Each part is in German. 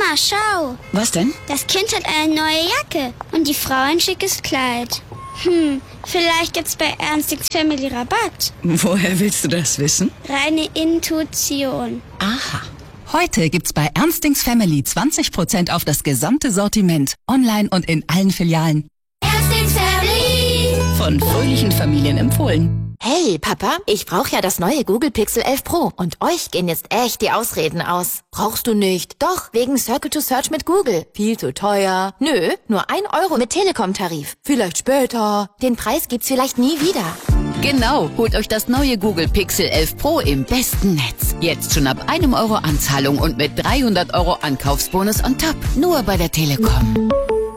Mama, schau. Was denn? Das Kind hat eine neue Jacke und die Frau ein schickes Kleid. Vielleicht gibt's bei Ernstings Family Rabatt. Woher willst du das wissen? Reine Intuition. Aha. Heute gibt's bei Ernstings Family 20% auf das gesamte Sortiment. Online und in allen Filialen. Ernstings Family. Von fröhlichen Familien empfohlen. Hey, Papa, ich brauche ja das neue Google Pixel 11 Pro. Und euch gehen jetzt echt die Ausreden aus. Brauchst du nicht? Doch, wegen Circle to Search mit Google. Viel zu teuer. Nö, nur 1 Euro mit Telekom-Tarif. Vielleicht später. Den Preis gibt's vielleicht nie wieder. Genau, holt euch das neue Google Pixel 11 Pro im besten Netz. Jetzt schon ab 1 Euro Anzahlung und mit 300 Euro Ankaufsbonus on top. Nur bei der Telekom.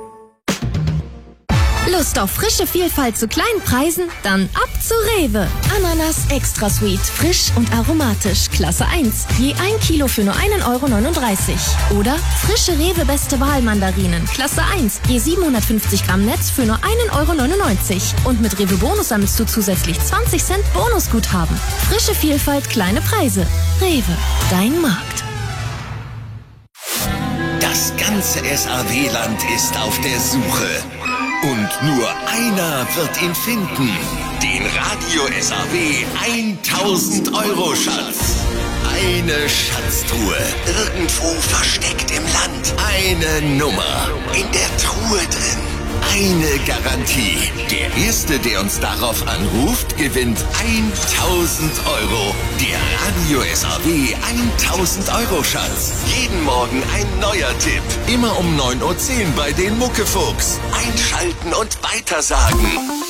Lust auf frische Vielfalt zu kleinen Preisen? Dann ab zu Rewe. Ananas Extra Sweet, frisch und aromatisch, Klasse 1. Je 1 Kilo für nur 1,39 €. Oder frische Rewe Beste Wahl Mandarinen, Klasse 1. Je 750 Gramm Netz für nur 1,99 €. Und mit Rewe Bonus sammelst du zusätzlich 20 Cent Bonusguthaben. Frische Vielfalt, kleine Preise. Rewe, dein Markt. Das ganze SAW-Land ist auf der Suche. Und nur einer wird ihn finden. Den Radio SAW 1000-Euro-Schatz. Eine Schatztruhe. Irgendwo versteckt im Land. Eine Nummer. In der Truhe drin. Eine Garantie. Der Erste, der uns darauf anruft, gewinnt 1000 Euro. Der Radio SAW 1000-Euro-Schatz. Jeden Morgen ein neuer Tipp. Immer um 9:10 Uhr bei den Muckefuchs. Einschalten und weitersagen.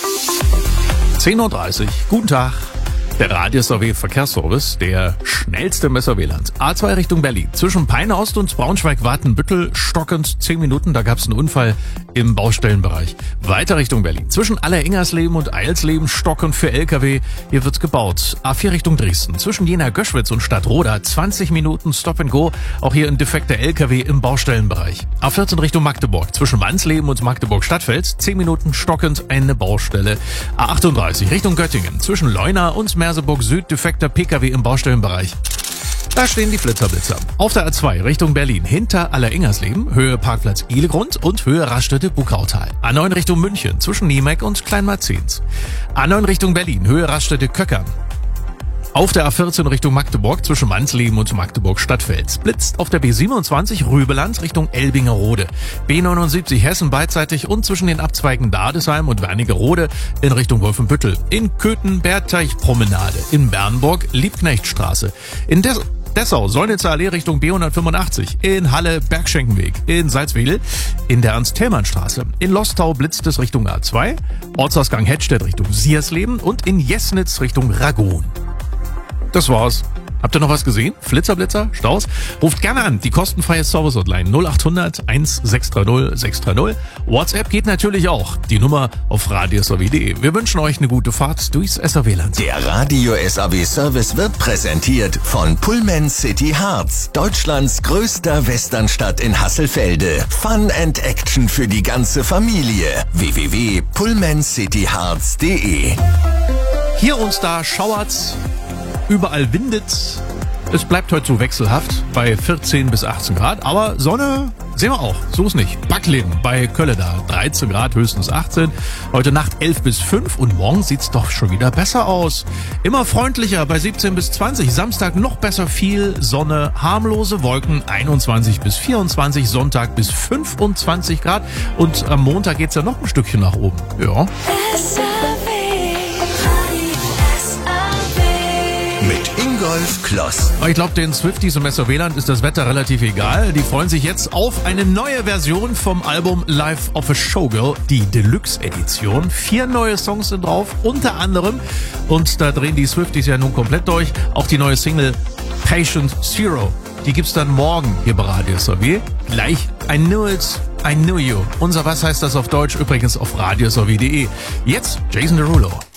10:30 Uhr. Guten Tag. Der Radio SAW Verkehrsservice, der schnellste im SAW-Land. A2 Richtung Berlin. Zwischen Peine-Ost und Braunschweig-Watenbüttel stockend 10 Minuten. Da gab es einen Unfall im Baustellenbereich. Weiter Richtung Berlin. Zwischen Alleringersleben und Eilsleben stockend für LKW. Hier wird's gebaut. A4 Richtung Dresden. Zwischen Jena-Göschwitz und Stadtroda 20 Minuten Stop and Go. Auch hier ein defekter LKW im Baustellenbereich. A14 Richtung Magdeburg. Zwischen Mannsleben und Magdeburg-Stadtfeld 10 Minuten stockend eine Baustelle. A38 Richtung Göttingen. Zwischen Leuna und Merseburg Süd defekter PKW im Baustellenbereich. Da stehen die Flitterblitzer. Auf der A2 Richtung Berlin hinter Alleringersleben, Höhe Parkplatz Ihlegrund und Höhe Raststätte-Bukautal. A9 Richtung München zwischen Niemeck und Kleinmarzens. A9 Richtung Berlin, Höhe Raststätte-Köckern. Auf der A14 Richtung Magdeburg zwischen Mannsleben und Magdeburg-Stadtfeld. Blitzt auf der B27 Rübeland Richtung Elbingerode. B79 Hessen beidseitig und zwischen den Abzweigen Dadesheim und Wernigerode in Richtung Wolfenbüttel. In Köthen Bergteich-Promenade. In Bernburg Liebknechtstraße. In Dessau Säunitzer Allee Richtung B185. In Halle Bergschenkenweg. In Salzwedel in der Ernst-Thälmann-Straße. In Lostau blitzt es Richtung A2. Ortsausgang Hettstedt Richtung Siersleben und in Jesnitz Richtung Ragon. Das war's. Habt ihr noch was gesehen? Flitzer, Staus? Ruft gerne an. Die kostenfreie Service-Hotline 0800 1630 630. WhatsApp geht natürlich auch. Die Nummer auf radiosaw.de. Wir wünschen euch eine gute Fahrt durchs SAW-Land. Der Radio SAW Service wird präsentiert von Pullman City Harz, Deutschlands größter Westernstadt in Hasselfelde. Fun and Action für die ganze Familie. www.pullmancityharz.de. Hier und da schauert's. Überall windet's. Es bleibt heute so wechselhaft bei 14 bis 18 Grad. Aber Sonne sehen wir auch. So ist nicht. Backlin bei Kölle da. 13 Grad, höchstens 18. Heute Nacht 11 bis 5 und morgen sieht's doch schon wieder besser aus. Immer freundlicher bei 17 bis 20. Samstag noch besser, viel Sonne, harmlose Wolken, 21 bis 24. Sonntag bis 25 Grad. Und am Montag geht's ja noch ein Stückchen nach oben. Ja. Mit Ingolf Kloss. Ich glaube, den Swifties im SAW-Land ist das Wetter relativ egal. Die freuen sich jetzt auf eine neue Version vom Album Life of a Showgirl, die Deluxe-Edition. 4 neue Songs sind drauf, unter anderem, und da drehen die Swifties ja nun komplett durch, auch die neue Single Patient Zero. Die gibt's dann morgen hier bei Radio SAW. Gleich I Knew It, I Knew You. Unser Was heißt das auf Deutsch? Übrigens auf radiosaw.de. Jetzt Jason Derulo.